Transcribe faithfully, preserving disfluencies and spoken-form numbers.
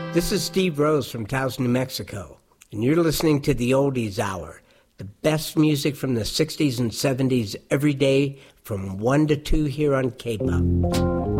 This is Steve Rose from Taos, New Mexico, and you're listening to the Oldies Hour, the best music from the sixties and seventies every day from one to two here on K-Pop.